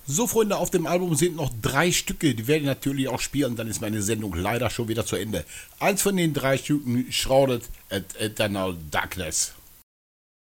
So, Freunde, auf dem Album sind noch 3 Stücke, die werde ich natürlich auch spielen, dann ist meine Sendung leider schon wieder zu Ende. Eins von den 3 Stücken, Shrouded at Eternal Darkness.